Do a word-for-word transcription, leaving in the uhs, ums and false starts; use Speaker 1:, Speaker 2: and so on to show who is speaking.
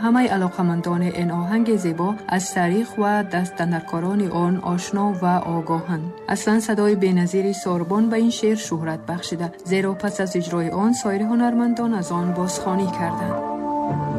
Speaker 1: همه علاقمندان این آهنگ زیبا از تاریخ و دستاندرکاران آن آشنا و آگاهند. اصلا صدای بی‌نظیر ساربان به این شعر شهرت بخشیده، زیرا پس از اجرای آن سایر هنرمندان از آن بازخوانی کردند.